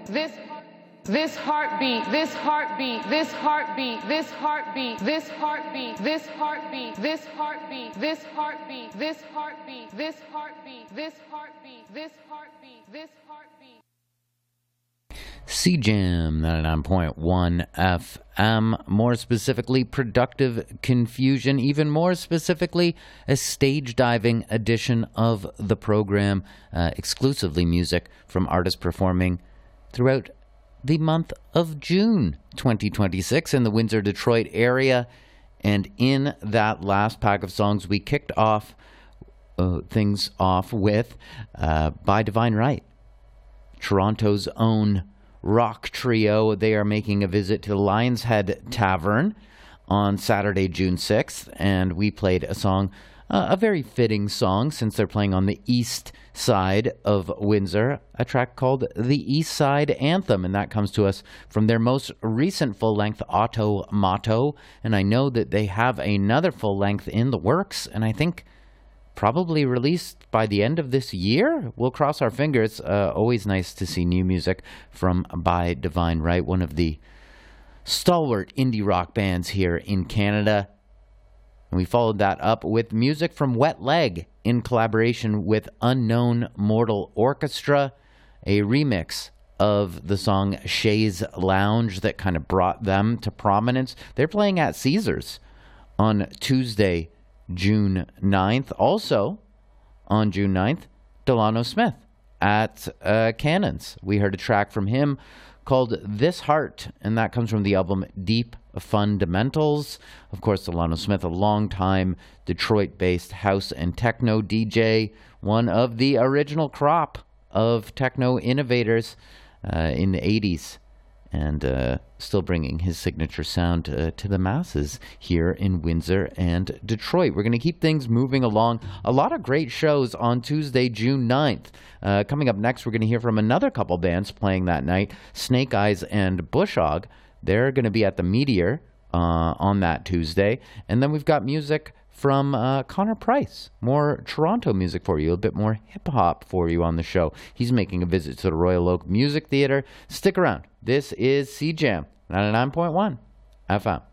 this heartbeat, this heartbeat, this heartbeat, this heartbeat, this heartbeat, this heartbeat, this heartbeat, this heartbeat, this heartbeat, this heartbeat, this heartbeat, this heartbeat, this heartbeat. CJAM 99.1 FM, more specifically Productive Confusion, even more specifically a stage diving edition of the program, exclusively music from artists performing throughout the month of June 2026 in the Windsor, Detroit area. And in that last pack of songs, we kicked off things off with By Divine Right, Toronto's own rock trio. They are making a visit to the Lion's Head Tavern on Saturday, June 6th, and we played a song, a very fitting song since they're playing on the east side of Windsor, a track called The East Side Anthem, and that comes to us from their most recent full-length, Auto Motto, and I know that they have another full-length in the works, and I think probably released by the end of this year. We'll cross our fingers. Always nice to see new music from By Divine Right, one of the stalwart indie rock bands here in Canada. And we followed that up with music from Wet Leg in collaboration with Unknown Mortal Orchestra, a remix of the song Shays Lounge that kind of brought them to prominence. They're playing at Caesars on Tuesday, June 9th. Also, on June 9th, Delano Smith at Cannons. We heard a track from him called This Heart, and that comes from the album Deep Fundamentals. Of course, Delano Smith, a longtime Detroit-based house and techno DJ, one of the original crop of techno innovators in the 80s, and still bringing his signature sound to the masses here in Windsor and Detroit. We're going to keep things moving along. A lot of great shows on Tuesday, June 9th. Coming up next, we're going to hear from another couple bands playing that night, Snake Eyes and Bush Hog. They're going to be at the Meteor on that Tuesday. And then we've got music from Connor Price. More Toronto music for you, a bit more hip-hop for you on the show. He's making a visit to the Royal Oak Music Theatre. Stick around. This is CJAM 99.1 FM.